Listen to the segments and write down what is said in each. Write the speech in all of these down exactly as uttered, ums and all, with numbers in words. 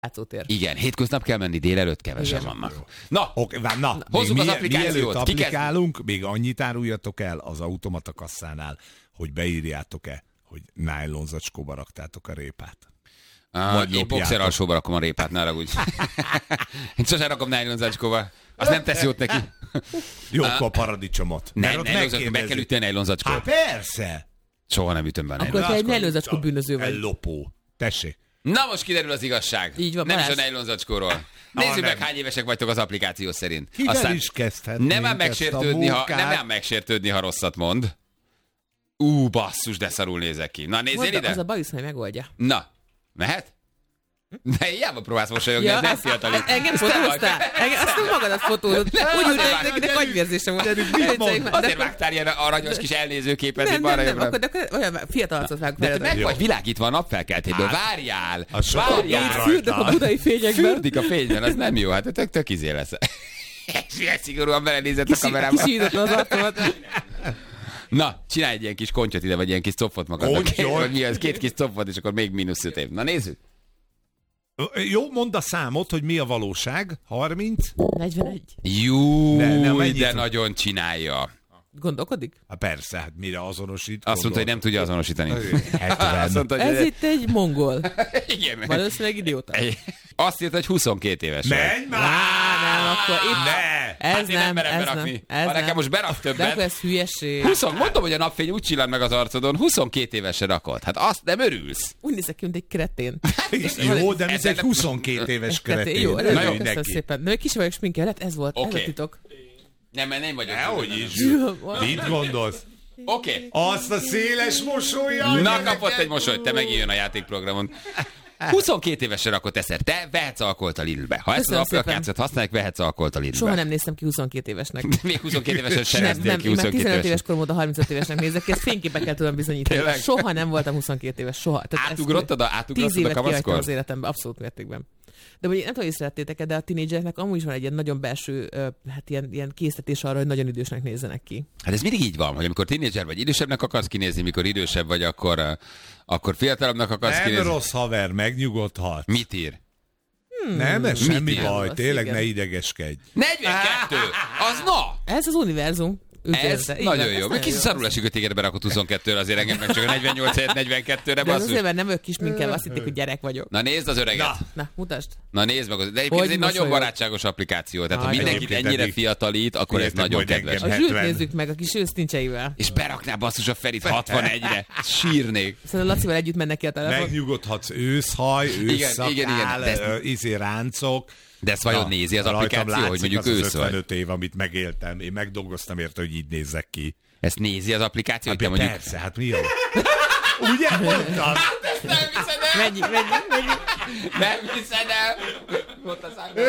játszótér. Igen, hétköznap kell menni, délelőtt kevesen Igen. vannak. Na, Okay, na, na hozzuk az mi, applikációt. mielőtt Ki applikálunk, még annyit áruljatok el az automata kasszánál, hogy beírjátok-e, hogy nájlon zacskóba raktátok a répát. Uh, én boxer alsóba rakom a répát, ne ragudj. Én sosem rakom nájlon zacskóba. Az nem tesz jót neki. Jó, akkor a paradicsomot. Ne, meg kell ütni a nájlon zacskót. Hát persze. Soha nem ütöm be a Akkor nájlon te egy nájlon zacskó bűnöző vagy. Ellopó. Tessék. Na most kiderül az igazság. Így van, nem is a Balázs. nájlon zacskóról. Nézzük nem. meg, hány évesek vagytok az applikáció szerint. Kivel is kezdhetnénk nem ám megsértődni, ezt a ha, munkát? nem ám megsértődni, ha rosszat mond. Ú, basszus, de szarul nézek ki. Na, nézzél Mondd, ide. az a bajusz majd megoldja. Na, mehet? De hiába próbálsz mosolyogni, ja, ez nem azt- fiatalít. Engem Ez te vagy. fotóztál? Engem, azt nem magadat fotózod. Úgy úgy, hogy nekinek agyvérzése volt. Azért vágtál ilyen aranyos kis elnézőképet, Nem, hogy nem, balra nem, jobbra. akkor, de akkor olyan fiatal arcot vágok De te veled. meg vagy világítva a napfelkeltéből. Hát, Várjál! az sokkal Várjál! jobb Fürdök a budai fényekben. Fürdik a fényben, az nem jó. Hát tök, tök izé lesz. És ilyen szigorúan belenézett a kamerába. Kisított az arcomat. Na, csinálj egy ilyen kis kontyot ide, vagy ilyen kis copfot magadnak. Kontyot? Vagy mi az? Két kis copfot, és akkor még mínusz öt év. Na nézzük. Jó, mondd a számot, hogy mi a valóság. harminc? negyvenegy. Jú, Ne, ne, de, mennyit de tud? nagyon csinálja. Gondolkodik? Hát persze, hát mire azonosít? Azt mondta, hogy nem tudja azonosítani. hetven. Azt mondta, hogy Ez itt egy mongol. igen. Valószínűleg idióta. Azt írt, hogy huszonkét éves vagy. Menj már! Á, nem, akkor itt... Ne! Ez Hát én nem nem, merem ez berakni. nem. Ez Ha nekem nem. most berak De többet. akkor ez hülyeség. húsz, mondom, hogy a napfény úgy csillan meg az arcodon, huszonkét évesen rakod. Hát azt nem örülsz. Úgy nézek ki, mint egy kretén. Jó, de ez Ezzel egy nem- huszonkettő éves keretén. Jó, Örülj nem köszönöm neki. szépen. De még kicsi vagyok sminkel, lehet ez volt, ez Oké. a titok. Nem, mert nem vagyok. Dehogy is. Jó, Mit gondolsz? Oké. Okay. Azt a széles mosolyjal? Na, kapott egy mosolyt, te megijön a játékprogramon. huszonkét évesen rakott eszer. Te vehetsz alkoholt a Lidlbe. Ha ezt az Köszönöm szépen. applikációt használják, vehetsz alkoholt a Lidlbe. Soha nem néztem ki huszonkét évesnek. Még huszonkét évesen sem Nem, néztél nem, ki én már huszonkét tizenöt éves évesen. korom óta harmincöt évesnek nézek ki, ezt fényképekkel tudom bizonyítani. Tényleg? Soha nem voltam huszonkét éves, soha. Tehát ezt- Átugrottad a, Tíz átugrottad a évet kihagytam kamaszkor? az életemben, abszolút mértékben. De mondjuk nem tudom, hogy szerettétek, de a tinédzsereknek amúgy is van egy ilyen nagyon belső, ö, hát ilyen, ilyen késztetés arra, hogy nagyon idősnek nézzenek ki. Hát ez mindig így van, hogy amikor tínédzser vagy idősebbnek akarsz kinézni, mikor idősebb vagy, akkor, uh, akkor fiatalabbnak akarsz Nem kinézni. rossz haver, megnyugodhat. Mit ír? Nem, ez Mit semmi ír? baj, Az, tényleg igen. ne idegeskedj. negyvenkettő! Az na! Ez az univerzum. Ő Ez érte. Így nagyon van, jó. ez Meg kicsit jó. szarul esik, hogy téged berakott huszonkettőre, azért engem meg csak a negyvennyolc helyett negyvenkettőre, De az basszus. azért, mert nem ők kis minket, azt hitték, hogy gyerek vagyok. Na nézd az öreget. Na. Na, mutasd. Na nézd meg, az- de egyébként Hogy ez egy nagyon mosolyog? barátságos applikáció, tehát ha Nagyon. mindenkit Egyébként ennyire pedig- fiatalít, akkor ez Figyeljetek, nagyon majd kedves. engem A zsűrt hetven. nézzük meg a kis ősztincseivel. És berakná basszus a Ferit hatvanegyre. Sírnék. Szerintem Lacival együtt mennek ki a telefon. Megnyugodhatsz, őszhaj, igen, ősszakál, igen, de ezt- ö, izé ráncok. De ezt vajon Na, nézi az rajtam applikáció, látszik hogy mondjuk az az ősz vagy? ötvenöt év, amit megéltem. Én megdolgoztam érte, hogy így nézzek ki. Ezt nézi az applikáció, hogy te Hát mondjuk... persze, hát mi a... Ugye mondtam? Nem hiszed el! Menjünk, menjünk, menjünk. Nem hiszed el! Ott a számban.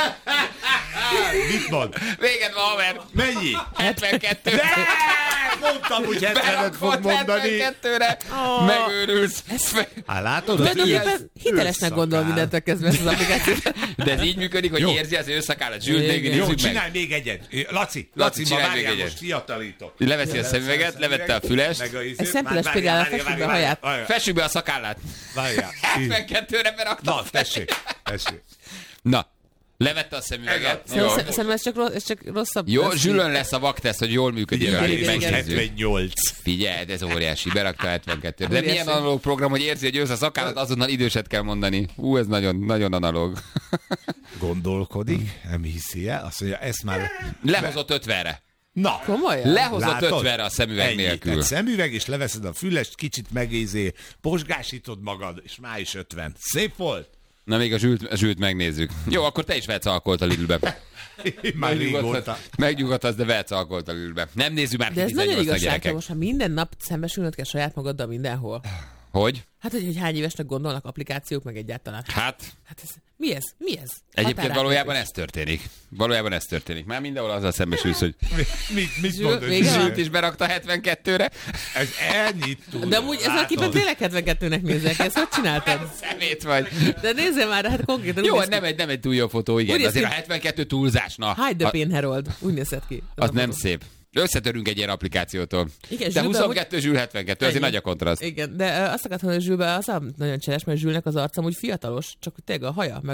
Mit mond? Véged van, haver! Mennyi? hetvenkettő! De! Mondtam, hogy hetvenet fog Berakott mondani. hetvenkettőre! Oh. Megőrülsz! Hát látod? Tulajdonképpen hitelesnek Ősszakál. gondol mindentől kezdve ezt az applikációt. De ez így működik, hogy Jó. érzi az őszakállat. Zsűlt, Igen. nézzük Jó, meg. csinálj még egyet. Laci, Laci, Laci, ma csinálj még várjál, egyet. most fiatalítok. Leveszi a szemüveget, levette a fülest. Meg izét. Egy szemfüles Várjál, például, várjál, fessük be a várjál, haját. várjál, Fessük be a szakállát. Várjál. hetvenkettőre berakta. Na, tessék, tessék. Na, levette a szemüveget. Jó, Szerintem szerintem ez csak, rossz, ez csak rosszabb. Jó, ez- Zsülön lesz a vaktesz, hogy jól működik. Igen, rá. igen, igen. Megnézzük. hetvennyolc. Figyelj, ez óriási, berakta hetvenkettőre. De Óriási. milyen analóg program, hogy érzi, hogy ősz a szakállat, azonnal időset kell mondani. Ú, ez nagyon, nagyon analóg. Gondolkodik, nem hiszi el. Azt mondja, ezt már... Lehozott ötvenre. Na, Komolyan? Lehozott látod? ötvenre a szemüveg Ennyi. nélkül. Tehát szemüveg, és leveszed a fülest, kicsit megézé, posgásítod magad, és már is ötven. Szép volt? Na még a zsült, a zsült megnézzük. Jó, akkor te is vehetsz alkoholt a Lidlbe. Már régóta. Megnyugodhatsz, megnyugodhatsz, de vehetsz alkoholt a Lidlbe. Nem nézzük már ki De ez nagyon tizennyolcnak, igazságtalan, gyerekek. most ha minden nap szembesülnöd kell saját magaddal mindenhol. Hogy? Hát, hogy, hogy hány évesnek gondolnak applikációk, meg egyáltalán. Hát, Hát ez, mi ez? Mi ez? egyébként Határát valójában néző. ez történik. Valójában ez történik. Már mindenhol azzal szembesülsz, hogy Mit, mit Zsül, mondod? vége van? Zsült is berakta hetvenkettőre. Ez ennyit tud. De amúgy ezen a képen tényleg hetvenkettőnek nézek, ezt hogy csináltad? Szemét vagy. De nézzél már, hát konkrétan Jó, úgy néz nem ki. egy, nem egy túl jó fotó, igen. Úgy De néz azért a ki- hetvenkettő túlzás, na. Hide the A- Pain Harold. Úgy nézett ki. Az nem szép. Összetörünk egy ilyen applikációtól. Igen, de Zsülbe, huszonkettő, Zsül hetvenkettő, azért Ennyi. nagy a kontraszt. Igen, de azt akartam, hogy Zsülbe az nagyon cseles, mert Zsülnek az arcam úgy fiatalos, csak tényleg a haja, meg